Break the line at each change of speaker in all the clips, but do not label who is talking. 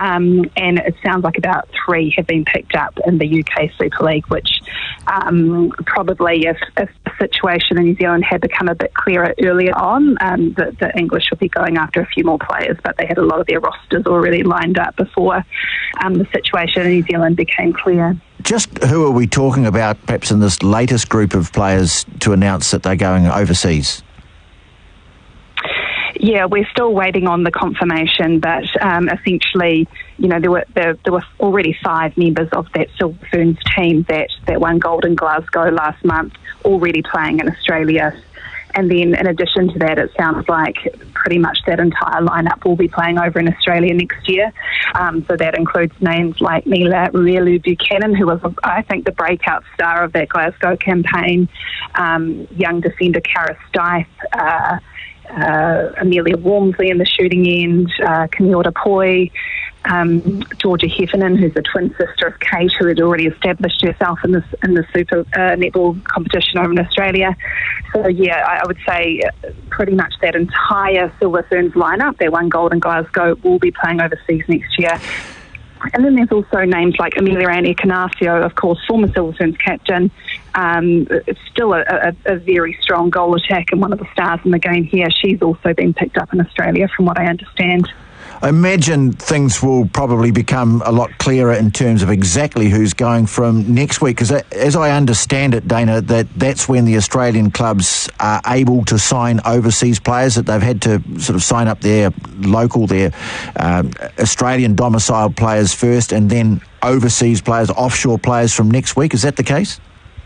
and it sounds like about 3 have been picked up in the UK Super League, which probably if the situation in New Zealand had become a bit clearer earlier on, the English would be going after a few more players, but they had a lot of their rosters already lined up before the situation in New Zealand became clear.
Just who are we talking about perhaps in this latest group of players to announce that they're going overseas?
Yeah, we're still waiting on the confirmation, but essentially, there were already 5 members of that Silver Ferns team that won gold in Glasgow last month, already playing in Australia. And then in addition to that, it sounds like pretty much that entire lineup will be playing over in Australia next year. So that includes names like Mila Ruelu-Buchanan, who was, I think, the breakout star of that Glasgow campaign, young defender Cara Stife, Amelia Walmsley in the shooting end, Kenyatta Poi, Georgia Heffernan, who's a twin sister of Kate, who had already established herself in the Super Netball competition over in Australia. So yeah, I would say pretty much that entire Silver Ferns lineup that won gold in Glasgow will be playing overseas next year. And then there's also names like Amelia-Ann Ekenasio, of course, former Silver Ferns captain. It's still a very strong goal attack and one of the stars in the game here. She's also been picked up in Australia, from what I understand.
I imagine things will probably become a lot clearer in terms of exactly who's going from next week, because as I understand it, Dana, that's when the Australian clubs are able to sign overseas players, that they've had to sort of sign up their Australian domiciled players first and then overseas players, offshore players from next week. Is that the case?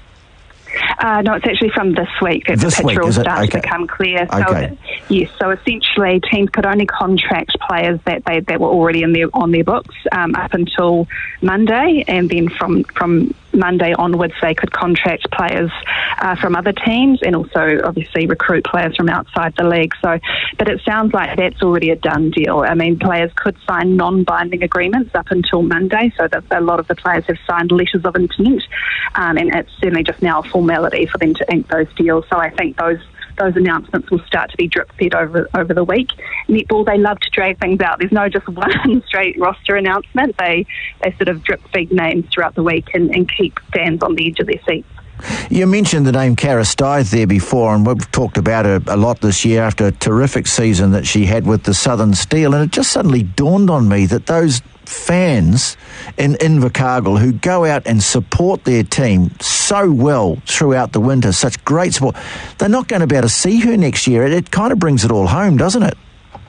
No, it's actually from this week that the picture will start to become clear.
Okay.
So, yes, so essentially teams could only contract players that were already on their books up until Monday, and then from Monday onwards they could contract players from other teams and also obviously recruit players from outside the league. So, but it sounds like that's already a done deal. I mean, players could sign non-binding agreements up until Monday, so that a lot of the players have signed letters of intent, and it's certainly just now a formality for them to ink those deals. So I think those announcements will start to be drip-fed over the week. Netball, they love to drag things out. There's no just one straight roster announcement. They sort of drip-feed names throughout the week and keep fans on the edge of their seats.
You mentioned the name Cara Stife there before, and we've talked about her a lot this year after a terrific season that she had with the Southern Steel, and it just suddenly dawned on me that those fans in Invercargill who go out and support their team so well throughout the winter, such great support, they're not going to be able to see her next year. It kind of brings it all home, doesn't it?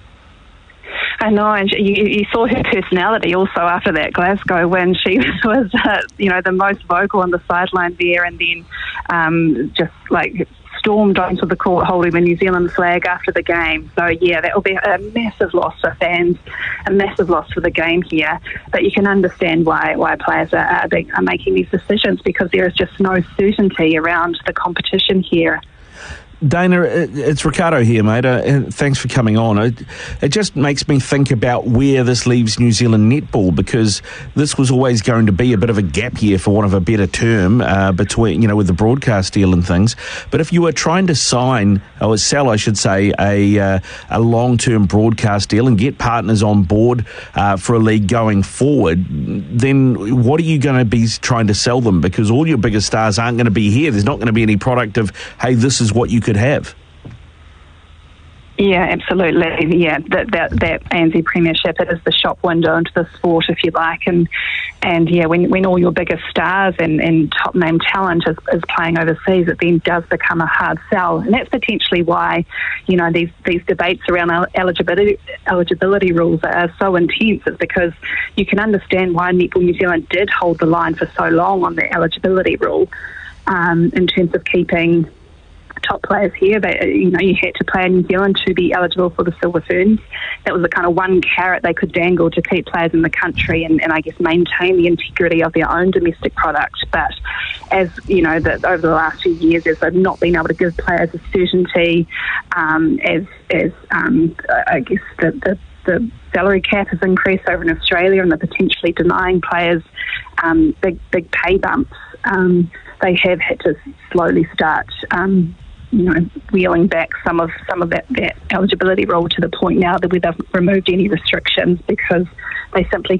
I know, and you saw her personality also after that Glasgow win. She was, the most vocal on the sideline there, and then just like stormed onto the court holding the New Zealand flag after the game. So yeah, that will be a massive loss for fans, a massive loss for the game here. But you can understand why players are making these decisions, because there is just no certainty around the competition here.
Dana, it's Ricardo here, mate. Thanks for coming on. It just makes me think about where this leaves New Zealand netball, because this was always going to be a bit of a gap year, for want of a better term, between, with the broadcast deal and things. But if you were trying to sign, or sell, I should say, a long-term broadcast deal and get partners on board for a league going forward, then what are you going to be trying to sell them? Because all your biggest stars aren't going to be here. There's not going to be any product of, hey, this is what you could have.
Yeah, absolutely. Yeah, that ANZ Premiership, it is the shop window into the sport, if you like, and yeah, when all your biggest stars and top name talent is playing overseas, it then does become a hard sell, and that's potentially why these debates around eligibility rules are so intense. It's because you can understand why Netball New Zealand did hold the line for so long on the eligibility rule, in terms of keeping top players here. You had to play in New Zealand to be eligible for the Silver Ferns. That was the kind of one carrot they could dangle to keep players in the country and I guess maintain the integrity of their own domestic product. But as you know, over the last few years, as they've not been able to give players a certainty, as I guess the salary cap has increased over in Australia, and they're potentially denying players big pay bumps. They have had to slowly start wheeling back some of that eligibility rule to the point now that they've removed any restrictions, because they simply